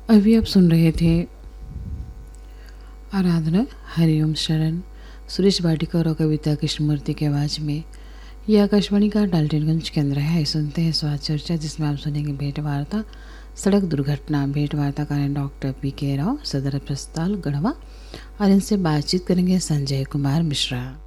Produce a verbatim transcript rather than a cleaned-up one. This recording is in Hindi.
अभी आप सुन रहे थे आराधना हरिओम शरण सुरेश वाटिकर और कविता कृष्णमूर्ति की आवाज़ में। यह आकाशवाणी का डाल्टनगंज केंद्र है। सुनते हैं स्वास्थ्य चर्चा, जिसमें आप सुनेंगे भेंट वार्ता सड़क दुर्घटना। भेंट वार्ताकार हैं डॉक्टर पी के राव, सदर अस्पताल गढ़वा, और इनसे बातचीत करेंगे संजय कुमार मिश्रा।